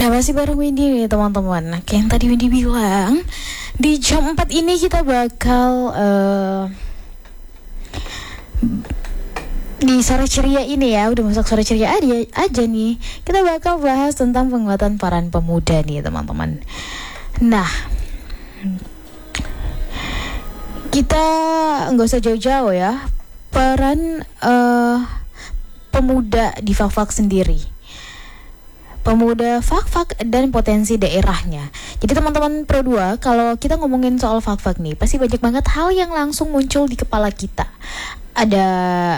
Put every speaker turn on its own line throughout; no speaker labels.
Nah, masih bareng Windy nih teman-teman. Nah, kayak yang tadi Windy bilang, di jam 4 ini kita bakal di sore ceria ini ya, udah masuk sore ceria aja nih. Kita bakal bahas tentang penguatan peran pemuda nih teman-teman. Nah, kita nggak usah jauh-jauh ya. Peran pemuda di Fak-Fak sendiri. Pemuda Fak-Fak dan potensi daerahnya. Jadi teman-teman Pro 2, kalau kita ngomongin soal Fak-Fak nih, pasti banyak banget hal yang langsung muncul di kepala kita. Ada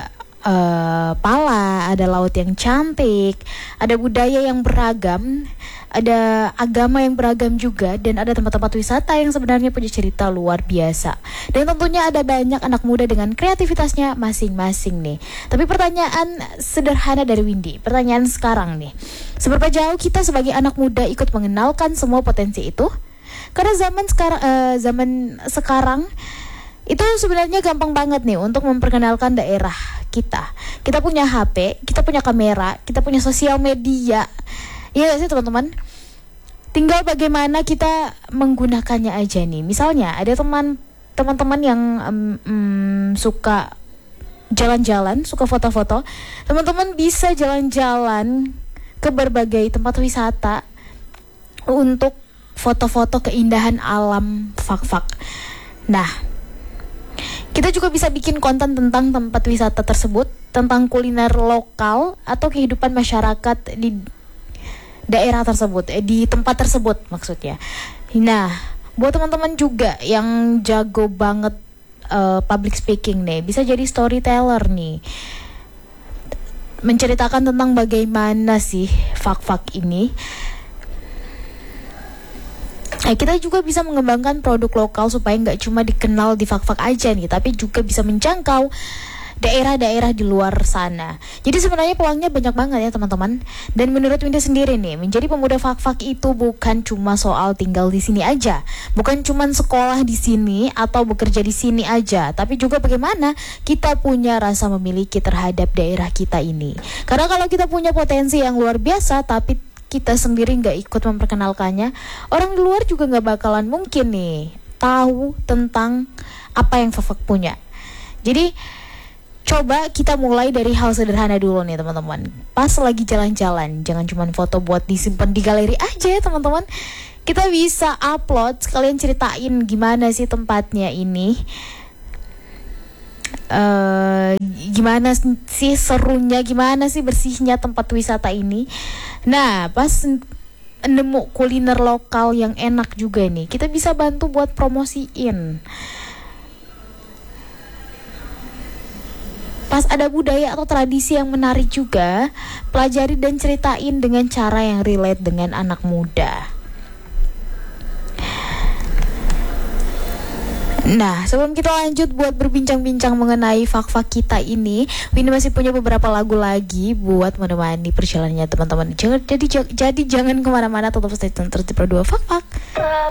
pala, ada laut yang cantik, ada budaya yang beragam, ada agama yang beragam juga, dan ada tempat-tempat wisata yang sebenarnya punya cerita luar biasa. Dan tentunya ada banyak anak muda dengan kreativitasnya masing-masing nih. Tapi pertanyaan sederhana dari Windy, pertanyaan sekarang nih, seberapa jauh kita sebagai anak muda ikut mengenalkan semua potensi itu? Karena zaman sekarang itu sebenarnya gampang banget nih untuk memperkenalkan daerah kita. Kita punya HP, kita punya kamera, kita punya sosial media. Iya gak sih teman-teman? Tinggal bagaimana kita menggunakannya aja nih. Misalnya ada teman-teman yang suka jalan-jalan, suka foto-foto. Teman-teman bisa jalan-jalan ke berbagai tempat wisata untuk foto-foto keindahan alam Fak-Fak. Nah, kita juga bisa bikin konten tentang tempat wisata tersebut, tentang kuliner lokal atau kehidupan masyarakat di daerah tersebut, di tempat tersebut maksudnya. Nah, buat teman-teman juga yang jago banget public speaking nih, bisa jadi storyteller nih. Menceritakan tentang bagaimana sih Fak-Fak ini. Kita juga bisa mengembangkan produk lokal supaya nggak cuma dikenal di Fak-Fak aja nih, tapi juga bisa menjangkau daerah-daerah di luar sana. Jadi sebenarnya peluangnya banyak banget ya teman-teman. Dan menurut Windy sendiri nih, menjadi pemuda Fak-Fak itu bukan cuma soal tinggal di sini aja, bukan cuma sekolah di sini atau bekerja di sini aja, tapi juga bagaimana kita punya rasa memiliki terhadap daerah kita ini. Karena kalau kita punya potensi yang luar biasa, tapi kita sendiri nggak ikut memperkenalkannya, orang di luar juga nggak bakalan mungkin nih tahu tentang apa yang Fak-Fak punya. Jadi coba kita mulai dari hal sederhana dulu nih teman-teman. Pas lagi jalan-jalan, jangan cuma foto buat disimpan di galeri aja ya teman-teman. Kita bisa upload, sekalian ceritain gimana sih tempatnya ini, gimana sih serunya, gimana sih bersihnya tempat wisata ini. Nah, pas nemu kuliner lokal yang enak juga nih, kita bisa bantu buat promosiin. Pas ada budaya atau tradisi yang menarik juga, pelajari dan ceritain dengan cara yang relate dengan anak muda. Nah, sebelum kita lanjut buat berbincang-bincang mengenai Fak-Fak kita ini, Windy masih punya beberapa lagu lagi buat menemani perjalanannya teman-teman. Jadi jangan kemana-mana, tetap stay tune terus di Pro 2 Fak-Fak.